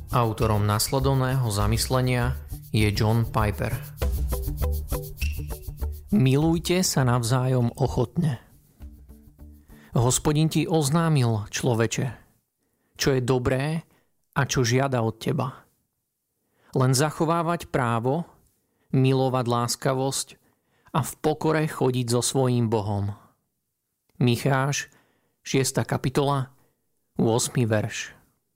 Autorom nasledovného zamyslenia je John Piper. Milujte sa navzájom ochotne. Hospodin ti oznámil, človeče, čo je dobré a čo žiada od teba. Len zachovávať právo, milovať láskavosť a v pokore chodiť so svojím Bohom. Micháš, 6. kapitola, 8. verš.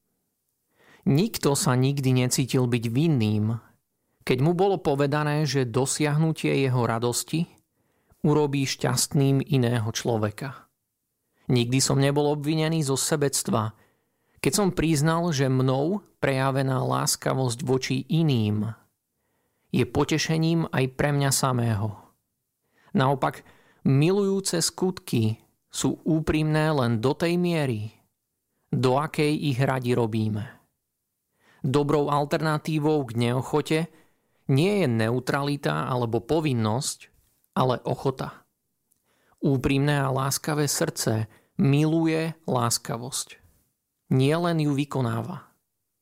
Nikto sa nikdy necítil byť vinným, keď mu bolo povedané, že dosiahnutie jeho radosti urobí šťastným iného človeka. Nikdy som nebol obvinený zo sebectva, keď som priznal, že mnou prejavená láskavosť voči iným je potešením aj pre mňa samého. Naopak, milujúce skutky sú úprimné len do tej miery, do akej ich radi robíme. Dobrou alternatívou k neochote nie je neutralita alebo povinnosť, ale ochota. Úprimné a láskavé srdce miluje láskavosť. Nie len ju vykonáva.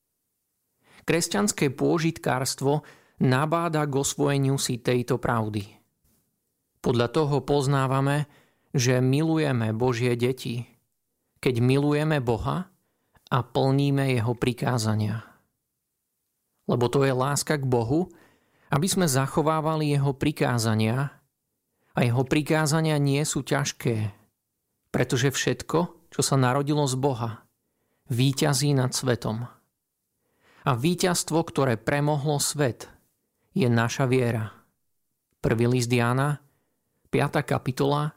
Kresťanské pôžitkárstvo nabáda k osvojeniu si tejto pravdy. Podľa toho poznávame, že milujeme Božie deti, keď milujeme Boha a plníme jeho prikázania. Lebo to je láska k Bohu, aby sme zachovávali jeho prikázania, a jeho prikázania nie sú ťažké, pretože všetko, čo sa narodilo z Boha, víťazí nad svetom. A víťazstvo, ktoré premohlo svet, je naša viera. 1. list Jána, 5. kapitola,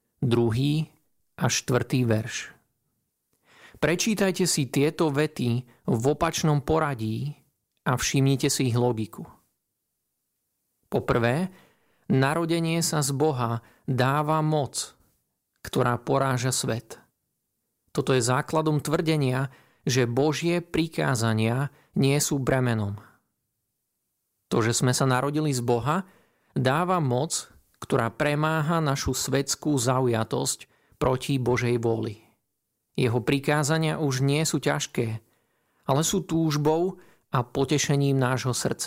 2. a 4. verš. Prečítajte si tieto vety v opačnom poradí a všimnite si ich logiku. Poprvé, narodenie sa z Boha dáva moc, ktorá poráža svet. Toto je základom tvrdenia, že Božie prikázania nie sú bremenom. To, že sme sa narodili z Boha, dáva moc, ktorá premáha našu svetskú zaujatosť proti Božej vôli. Jeho prikázania už nie sú ťažké, ale sú túžbou a potešením nášho srdca.